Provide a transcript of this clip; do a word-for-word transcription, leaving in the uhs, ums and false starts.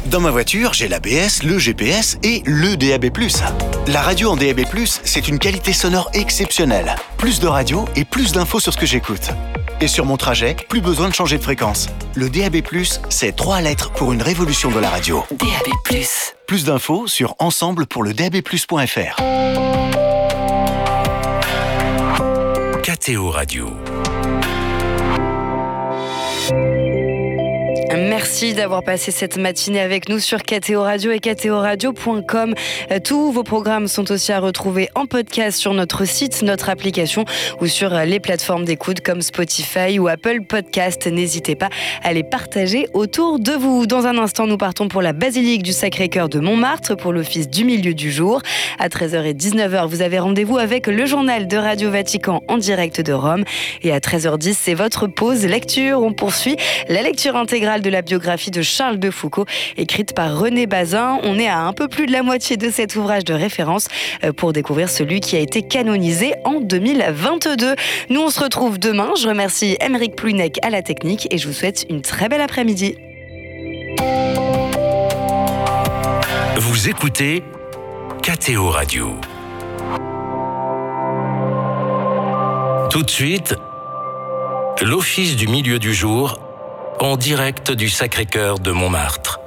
Dans ma voiture, j'ai l'A B S, le G P S et le D A B plus. La radio en D A B plus, c'est une qualité sonore exceptionnelle. Plus de radio et plus d'infos sur ce que j'écoute. Et sur mon trajet, plus besoin de changer de fréquence. Le D A B plus, c'est trois lettres pour une révolution de la radio. D A B plus. Plus d'infos sur ensemble pour le D A B plus point F R. K T O Radio. Merci d'avoir passé cette matinée avec nous sur K T O Radio et K T O radio point com. Tous vos programmes sont aussi à retrouver en podcast sur notre site, notre application ou sur les plateformes d'écoute comme Spotify ou Apple Podcast. N'hésitez pas à les partager autour de vous. Dans un instant, nous partons pour la basilique du Sacré-Cœur de Montmartre pour l'office du milieu du jour. À treize heures et dix-neuf heures, vous avez rendez-vous avec le journal de Radio Vatican en direct de Rome. Et à treize heures dix, c'est votre pause lecture. On poursuit la lecture intégrale de la biographie de Charles de Foucault, écrite par René Bazin. On est à un peu plus de la moitié de cet ouvrage de référence pour découvrir celui qui a été canonisé en deux mille vingt-deux. Nous, on se retrouve demain. Je remercie Émeric Plouinec à la technique et je vous souhaite une très belle après-midi. Vous écoutez K T O Radio. Tout de suite, l'office du milieu du jour en direct du Sacré-Cœur de Montmartre.